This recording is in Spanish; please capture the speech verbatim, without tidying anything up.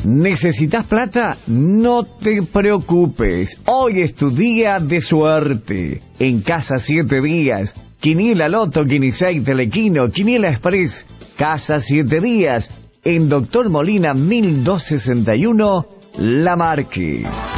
¿Necesitas plata? No te preocupes. Hoy es tu día de suerte. En Casa Siete Días, Quiniela Loto, Quinisei, Telequino, Quiniela Express, Casa Siete Días, en Doctor Molina mil doscientos sesenta y uno, La Marque.